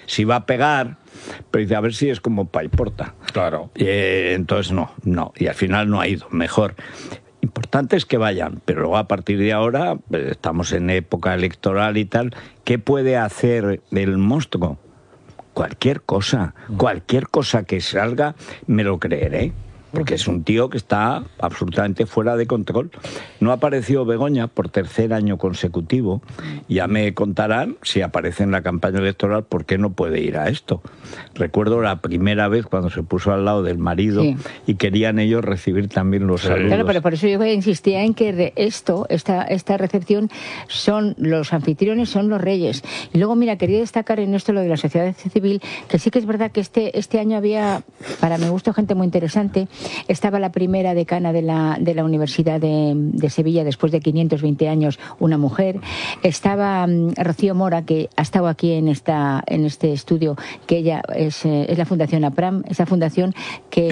si va a pegar, pero dice, a ver si es como Paiporta. Claro. Entonces no, y al final no ha ido, mejor. Importante es que vayan, pero luego a partir de ahora, estamos en época electoral y tal, ¿qué puede hacer el monstruo? Cualquier cosa que salga, me lo creeré. Porque es un tío que está absolutamente fuera de control. No apareció Begoña por tercer año consecutivo. Ya me contarán, si aparece en la campaña electoral, por qué no puede ir a esto. Recuerdo la primera vez cuando se puso al lado del marido y querían ellos recibir también los saludos. Claro, pero por eso yo insistía en que esta recepción, son los anfitriones, son los reyes. Y luego, mira, quería destacar en esto lo de la sociedad civil, que sí que es verdad que este año había, para mi gusto, gente muy interesante. Estaba la primera decana de la Universidad de Sevilla, después de 520 años, una mujer. Estaba Rocío Mora, que ha estado aquí en este estudio, que ella es la Fundación APRAM, esa fundación que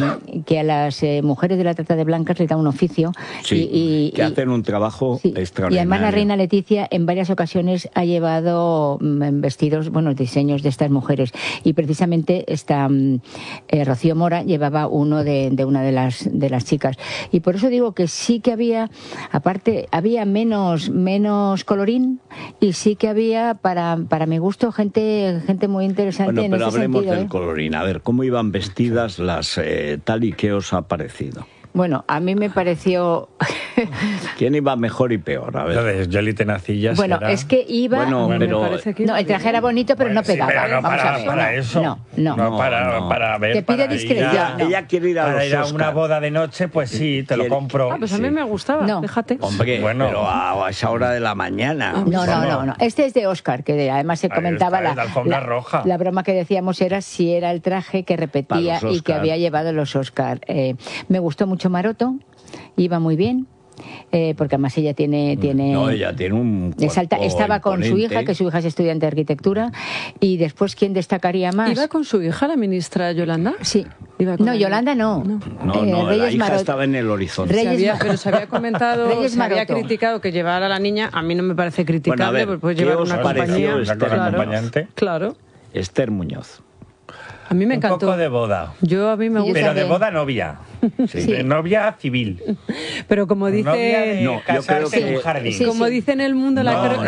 a las mujeres de la trata de blancas le da un oficio. Sí, que hacen un trabajo extraordinario. Y además la reina Leticia en varias ocasiones ha llevado vestidos, diseños de estas mujeres. Y precisamente esta Rocío Mora llevaba uno de una de las chicas. Y por eso digo que sí que había, aparte, había menos colorín, y sí que había, para mi gusto, gente muy interesante. Bueno, pero hablemos sentido, del colorín. A ver, ¿cómo iban vestidas las tal y qué os ha parecido? Bueno, a mí me pareció... ¿Quién iba mejor y peor? A ver. Lo de Yoli Tenacillas. Bueno, era... es que iba... Bueno, pero... No, el traje era bonito, pero no pegaba. Sí, pero no Vamos a ver. para eso. No. Para ver. Te pide discreción. Ella quiere ir a los ir a Oscar. una boda de noche, pues sí, te lo compro. Pues a mí me gustaba, fíjate. Hombre, bueno, pero a esa hora de la mañana. No. Este es de Oscar, que además se comentaba la alfombra roja. La broma que decíamos era si era el traje que repetía y que había llevado los Oscar. Me gustó mucho Maroto, iba muy bien. Porque además ella tiene ella tiene un estaba con su hija, que su hija es estudiante de arquitectura. Y después, ¿quién destacaría más? ¿Iba con su hija, la ministra Yolanda? Sí. Yolanda no. La hija estaba en el horizonte. Pero se había comentado, se había criticado que llevara a la niña. A mí no me parece criticable, porque puede llevar una compañía. Acompañante? Claro. Esther Muñoz. A mí me encantó. Un poco de boda. A mí me gusta. Pero de boda novia. De novia civil. Pero como dice... yo creo que en un jardín. Como dice en El Mundo...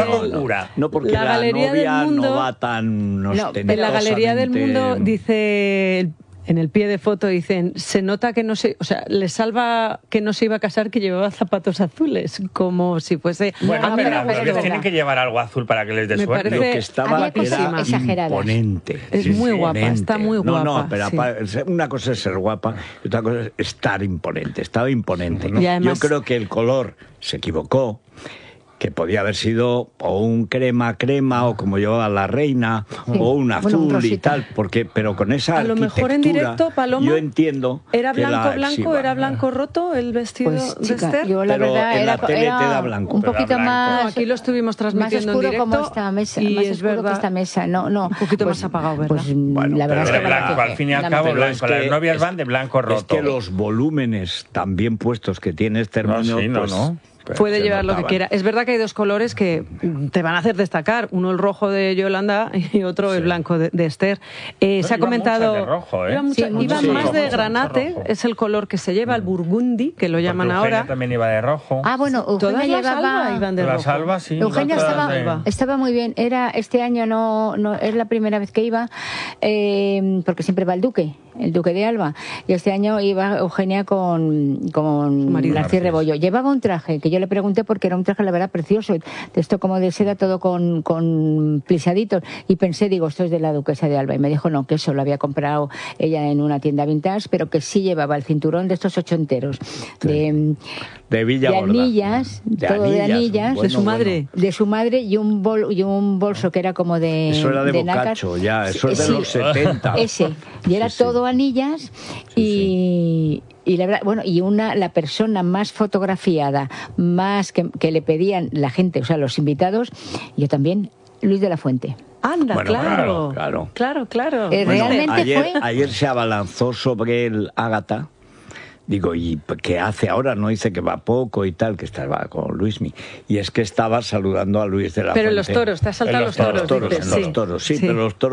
No, porque la Galería novia del Mundo, no va tan ostentosamente... En la Galería del Mundo dice... En el pie de foto dicen, se nota que no se... O sea, le salva que no se iba a casar, que llevaba zapatos azules, como si fuese... Bueno, pero las novias tienen que llevar algo azul para que les dé suerte. Lo que estaba era imponente. Es muy guapa, está muy guapa. No, pero una cosa es ser guapa y otra cosa es estar imponente. Estaba imponente. Y además, yo creo que el color se equivocó, que podía haber sido o un crema o como llevaba la reina, o un azul y tal, pero con esa a lo mejor en directo, Paloma, yo entiendo era blanco, era blanco roto el vestido de Esther. Yo la verdad en la tele te da blanco. Un poquito más... Aquí lo estuvimos transmitiendo más oscuro en directo. Como esta mesa, y más es oscuro verdad, que esta mesa. No. Un poquito más apagado, ¿verdad? La verdad es que blanco, al fin y al cabo, blanco. Las novias van de blanco roto. Es que los volúmenes tan bien puestos que tiene Esther Muñoz, puede llevar lo que quiera. Es verdad que hay dos colores que te van a hacer destacar. Uno el rojo de Yolanda y otro el blanco de Esther. Se ha comentado... De rojo, iban más de granate, es el color que se lleva, el burgundy, que lo llaman ahora. Eugenia también iba de rojo. Bueno, todas Eugenia las Alba iban de rojo. Las Alba, sí. Eugenia estaba muy bien. Este año no es la primera vez que iba, porque siempre va el duque de Alba. Y este año iba Eugenia con Narcís Rebollo. Llevaba un traje que yo le pregunté, porque era un traje, la verdad, precioso, de esto como de seda, todo con plisaditos, y pensé, esto es de la duquesa de Alba, y me dijo no, que eso lo había comprado ella en una tienda vintage, pero que sí llevaba el cinturón de estos ochenteros, de Villa de anillas, todo de anillas, de su madre, y un bolso que era como de... Eso era de nácar. Boccaccio, eso es de los 70. Y era todo anillas, y la verdad, la persona más fotografiada, más que le pedían la gente, o sea, los invitados, yo también, Luis de la Fuente. Anda, claro. Realmente ayer se abalanzó sobre el Ágata. Digo, ¿y qué hace ahora? No dice que va poco y tal, que estaba con Luismi. Y es que estaba saludando a Luis de la Fuente. Pero en los toros, te has saltado los toros. En los toros, pero los toros